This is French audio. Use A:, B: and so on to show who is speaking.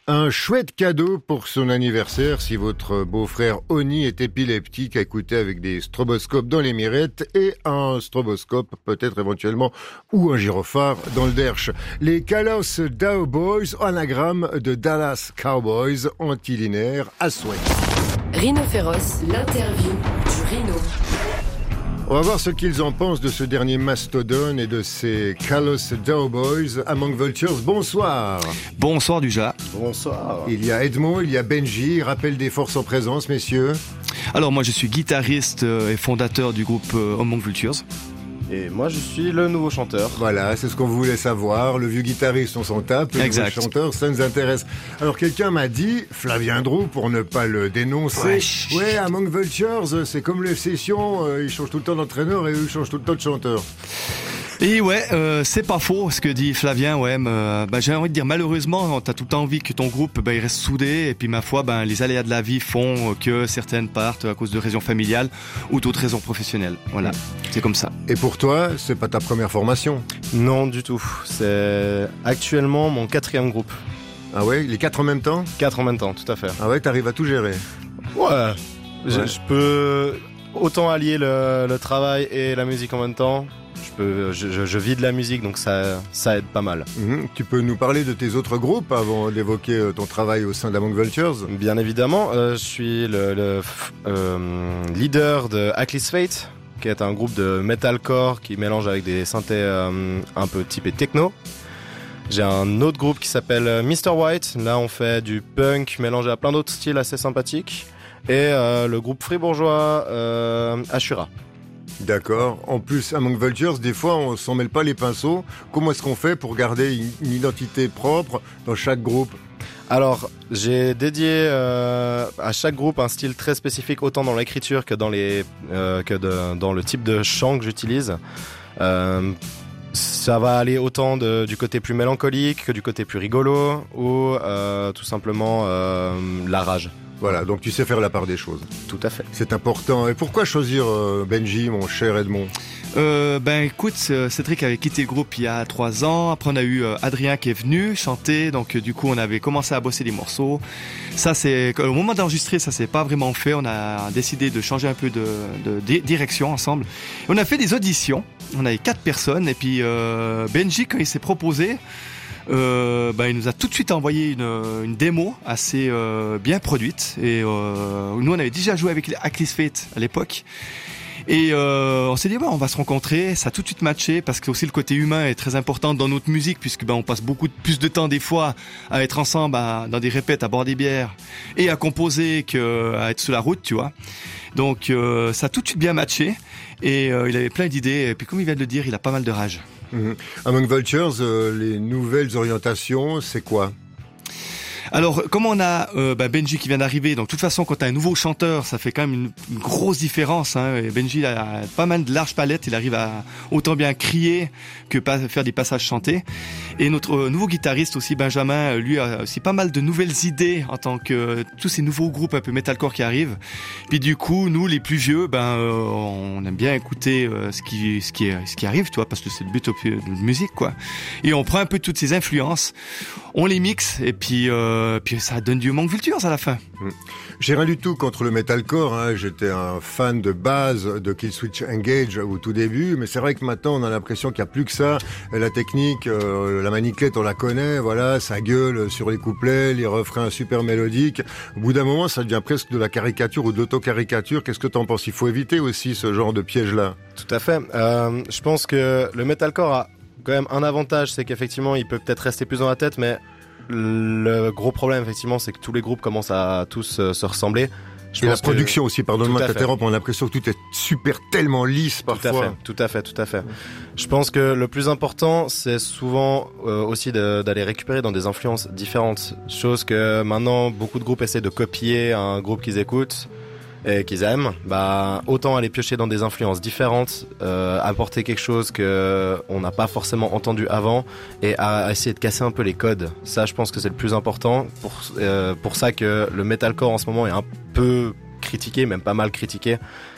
A: Un chouette cadeau pour son anniversaire si votre beau-frère Oni est épileptique à écouter avec des stroboscopes dans les mirettes et un stroboscope peut-être éventuellement ou un gyrophare dans le derche. Les Dallas Cowboys, anagramme de Dallas Cowboys, antilinaire à souhait.
B: Rhino Féroce, l'interview du Rhino.
A: On va voir ce qu'ils en pensent de ce dernier mastodone et de ces Dallas Cowboys. Among Vultures, bonsoir.
C: Bonsoir Duja.
D: Bonsoir.
A: Il y a Edmond, il y a Benji, rappel des forces en présence, messieurs.
C: Alors moi je suis guitariste et fondateur du groupe Among Vultures.
D: Et moi je suis le nouveau chanteur.
A: Voilà, c'est ce qu'on voulait savoir. Le vieux guitariste, on s'en tape. Le nouveau chanteur, ça nous intéresse. Alors quelqu'un m'a dit, Flavien Drou, pour ne pas le dénoncer, ouais, Among Vultures, c'est comme le FC Sion, ils changent tout le temps d'entraîneur et eux ils changent tout le temps de chanteur.
C: Et ouais, c'est pas faux ce que dit Flavien, ouais. J'ai envie de dire, malheureusement, t'as tout le temps envie que ton groupe il reste soudé, et puis ma foi, les aléas de la vie font que certaines partent à cause de raisons familiales ou d'autres raisons professionnelles. Voilà, c'est comme ça.
A: Et pour toi, c'est pas ta première formation?
D: Non, du tout. C'est actuellement mon 4e groupe.
A: Ah ouais, les 4 en même temps?
D: 4 en même temps, tout à fait.
A: Ah ouais, t'arrives à tout gérer?
D: Ouais. Je peux autant allier le travail et la musique en même temps. Je vis de la musique, donc ça aide pas mal.
A: Tu peux nous parler de tes autres groupes avant d'évoquer ton travail au sein d'Among Vultures?
D: Bien évidemment, je suis le leader de Achilles Fate, qui est un groupe de metalcore qui mélange avec des synthés un peu typés techno. J'ai un autre groupe qui s'appelle Mr. White. Là, on fait du punk mélangé à plein d'autres styles assez sympathiques. Et le groupe fribourgeois Ashura.
A: D'accord. En plus, Among Vultures, des fois, on s'en mêle pas les pinceaux. Comment est-ce qu'on fait pour garder une identité propre dans chaque groupe?
D: Alors, j'ai dédié à chaque groupe un style très spécifique, autant dans l'écriture que dans dans le type de chant que j'utilise. Ça va aller autant du côté plus mélancolique que du côté plus rigolo ou tout simplement la rage.
A: Voilà, donc tu sais faire la part des choses.
D: Tout à fait.
A: C'est important. Et pourquoi choisir Benji, mon cher Edmond?
C: Écoute, Cédric avait quitté le groupe il y a 3 ans. Après on a eu Adrien qui est venu chanter, donc du coup on avait commencé à bosser des morceaux. Ça c'est au moment d'enregistrer, ça s'est pas vraiment fait. On a décidé de changer un peu de direction ensemble. On a fait des auditions. On avait 4 personnes et puis Benji quand il s'est proposé, il nous a tout de suite envoyé une démo assez bien produite et nous on avait déjà joué avec Achilles Fate à l'époque. Et on s'est dit on va se rencontrer, ça a tout de suite matché parce que aussi le côté humain est très important dans notre musique puisque on passe plus de temps des fois à être ensemble dans des répètes, à boire des bières et à composer qu'à être sur la route, tu vois. Donc ça a tout de suite bien matché et il avait plein d'idées et puis comme il vient de le dire, il a pas mal de rage.
A: Among Vultures, les nouvelles orientations, c'est quoi?
C: Alors, comme on a Benji qui vient d'arriver, donc de toute façon, quand t'as un nouveau chanteur, ça fait quand même une grosse différence. Et Benji a pas mal de large palette, il arrive à autant bien crier que faire des passages chantés. Et notre nouveau guitariste aussi, Benjamin, lui a aussi pas mal de nouvelles idées en tant que tous ces nouveaux groupes un peu metalcore qui arrivent. Puis du coup, nous les plus vieux, on aime bien écouter ce qui arrive, tu vois, parce que c'est le but de musique, quoi. Et on prend un peu toutes ces influences, on les mixe et puis ça donne du Among Vultures à la fin.
A: J'ai rien du tout contre le metalcore, j'étais un fan de base de Killswitch Engage au tout début, mais c'est vrai que maintenant on a l'impression qu'il n'y a plus que ça. La technique, la maniclette on la connaît, voilà, ça gueule sur les couplets, les refrains super mélodiques. Au bout d'un moment ça devient presque de la caricature ou de l'autocaricature. Qu'est-ce que t'en penses? Il faut éviter aussi ce genre de piège-là.
D: Tout à fait. Je pense que le metalcore a quand même un avantage, c'est qu'effectivement il peut peut-être rester plus dans la tête, mais le gros problème effectivement c'est que tous les groupes commencent à tous se ressembler.
A: Et la production aussi, pardonne-moi de t'interrompre, on a l'impression que tout est super tellement lisse parfois.
D: Tout à fait. Je pense que le plus important c'est souvent aussi d'aller récupérer dans des influences différentes. Chose que maintenant beaucoup de groupes essaient de copier un groupe qu'ils écoutent et qu'ils aiment, autant aller piocher dans des influences différentes, apporter quelque chose que on n'a pas forcément entendu avant et à essayer de casser un peu les codes. Ça, je pense que c'est le plus important. Pour ça que le metalcore en ce moment est un peu critiqué, même pas mal critiqué.